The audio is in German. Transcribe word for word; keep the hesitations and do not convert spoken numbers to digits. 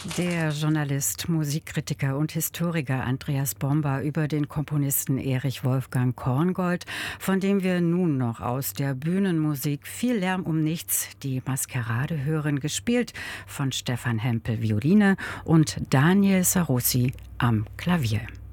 Der Journalist, Musikkritiker und Historiker Andreas Bomba über den Komponisten Erich Wolfgang Korngold, von dem wir nun noch aus der Bühnenmusik Viel Lärm um nichts, die Maskerade hören, gespielt von Stefan Hempel Violine und Daniel Sarossi am Klavier.